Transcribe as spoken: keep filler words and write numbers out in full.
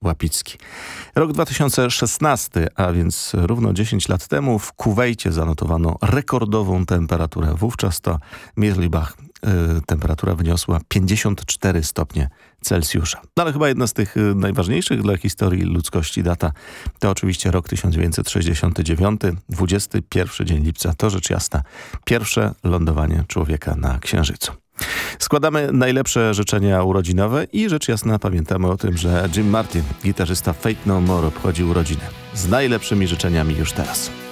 Łapicki. Rok dwa tysiące szesnasty, a więc równo dziesięć lat temu w Kuwejcie zanotowano rekordową temperaturę. Wówczas to Mirlibach y, temperatura wyniosła pięćdziesiąt cztery stopnie Celsjusza. No ale chyba jedna z tych y, najważniejszych dla historii ludzkości data to oczywiście rok tysiąc dziewięćset sześćdziesiąty dziewiąty, dwudziesty pierwszy dzień lipca. To rzecz jasna pierwsze lądowanie człowieka na Księżycu. Składamy najlepsze życzenia urodzinowe i rzecz jasna pamiętamy o tym, że Jim Martin, gitarzysta Faith No More, obchodzi urodziny. Z najlepszymi życzeniami już teraz.